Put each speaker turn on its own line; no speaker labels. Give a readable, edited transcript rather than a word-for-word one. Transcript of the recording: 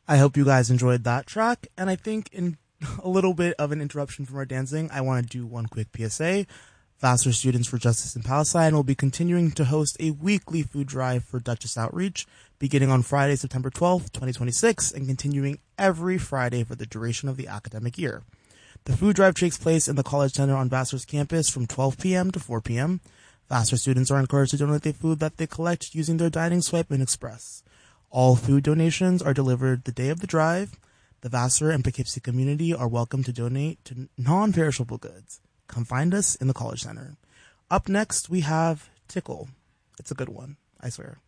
I hope you guys enjoyed that track. And I think in a little bit of an interruption from our dancing, I want to do one quick PSA. Vassar Students for Justice in Palestine will be continuing to host a weekly food drive for Duchess Outreach, beginning on Friday, September 12th, 2026, and continuing every Friday for the duration of the academic year. The food drive takes place in the College Center on Vassar's campus from 12 p.m. to 4 p.m. Vassar students are encouraged to donate the food that they collect using their Dining Swipe and Express. All food donations are delivered the day of the drive. The Vassar and Poughkeepsie community are welcome to donate to non-perishable goods. Come find us in the College Center. Up next, we have Tickle. It's a good one, I swear.